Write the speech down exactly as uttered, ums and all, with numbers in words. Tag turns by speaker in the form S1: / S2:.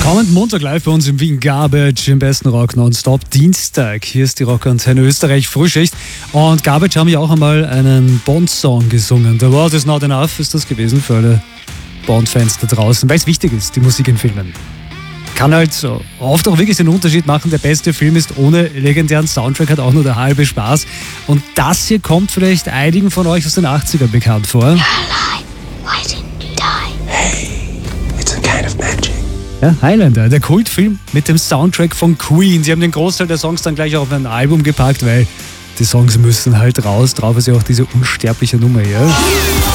S1: Kommenden Montag live bei uns im Wien Garbage im besten Rock nonstop. Dienstag, hier ist die Rockantenne Österreich Frühschicht. Und Garbage haben ja auch einmal einen Bond-Song gesungen. The World is Not Enough ist das gewesen für alle Bond-Fans da draußen, weil es wichtig ist, die Musik in Filmen. Kann halt so oft auch wirklich den Unterschied machen. Der beste Film ist ohne legendären Soundtrack, hat auch nur der halbe Spaß. Und das hier kommt vielleicht einigen von euch aus den achtzigern bekannt vor.
S2: You're alive. Why didn't you die?
S3: Hey, it's a kind of magic.
S1: Ja, Highlander, der Kultfilm mit dem Soundtrack von Queen. Sie haben den Großteil der Songs dann gleich auf ein Album gepackt, weil die Songs müssen halt raus. Drauf ist ja auch diese unsterbliche Nummer hier.